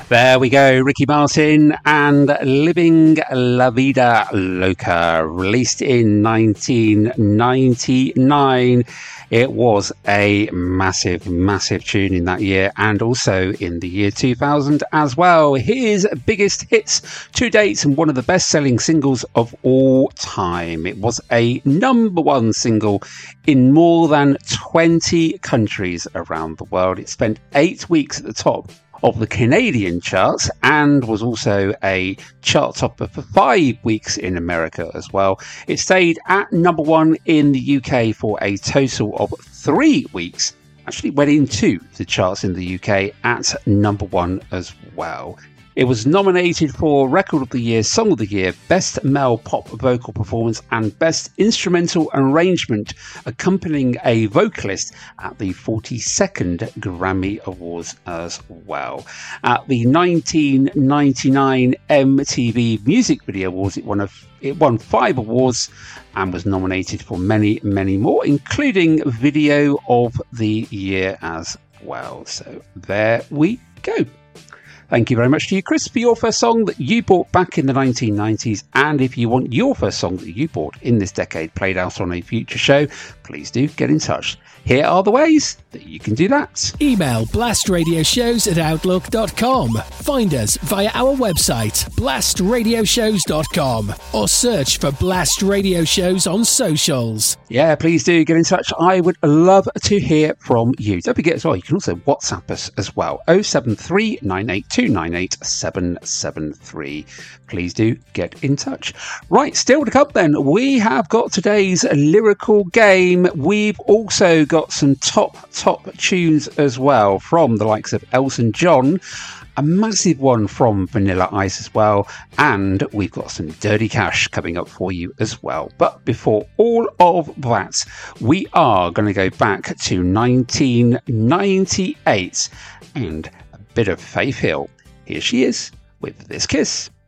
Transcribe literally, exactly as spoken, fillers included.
There we go, Ricky Martin and Living La Vida Loca, released in nineteen ninety-nine. It was a massive, massive tune in that year and also in the year two thousand as well. His biggest hits to date and one of the best-selling singles of all time. It was a number one single in more than twenty countries around the world. It spent eight weeks at the top of the Canadian charts and was also a chart topper for five weeks in America as well. It stayed at number one in the U K for a total of three weeks. Actually went into the charts in the U K at number one as well. It was nominated for Record of the Year, Song of the Year, Best Male Pop Vocal Performance and Best Instrumental Arrangement accompanying a vocalist at the forty-second Grammy Awards as well. At the nineteen ninety-nine M T V Music Video Awards, it won, a, it won five awards and was nominated for many, many more, including Video of the Year as well. So there we go. Thank you very much to you, Chris, for your first song that you bought back in the nineteen nineties. And if you want your first song that you bought in this decade played out on a future show, please do get in touch. Here are the ways that you can do that. Email blastradioshows at outlook dot com. Find us via our website, blast radio shows dot com, or search for Blast Radio Shows on socials. Yeah, please do get in touch. I would love to hear from you. Don't forget as well, you can also WhatsApp us as well. oh seven three nine eight two nine eight seven seven three. Please do get in touch. Right, still to come then, we have got today's lyrical game. We've also got some top, top tunes as well from the likes of Elton John, a massive one from Vanilla Ice as well, and we've got some Dirty Cash coming up for you as well. But before all of that, we are going to go back to nineteen ninety-eight and a bit of Faith Hill. Here she is with This Kiss.